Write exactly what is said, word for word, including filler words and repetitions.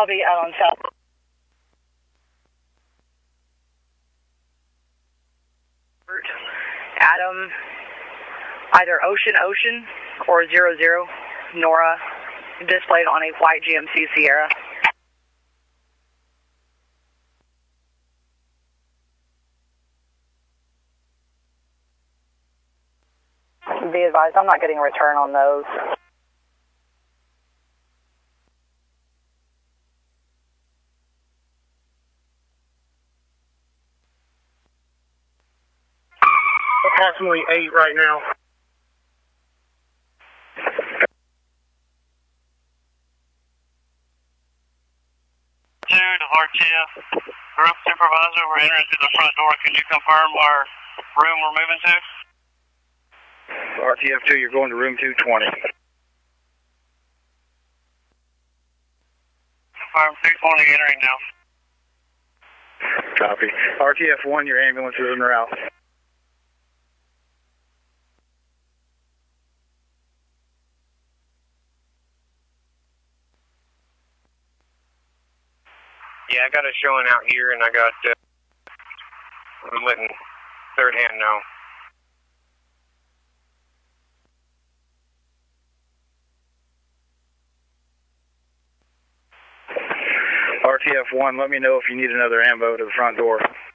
I'll be out on South. Adam, either Ocean Ocean or zero zero, Nora, displayed on a white G M C Sierra. Be advised, I'm not getting a return on those. Approximately eight right now. Two to R T F. Group supervisor, we're entering through the front door. Can you confirm our room we're moving to? R T F two, you're going to room two twenty. Confirm two twenty entering now. Copy. R T F one, your ambulance is en route. Yeah, I got a showing out here, and I got, uh, I'm letting third hand know. R T F one, let me know if you need another ambo to the front door.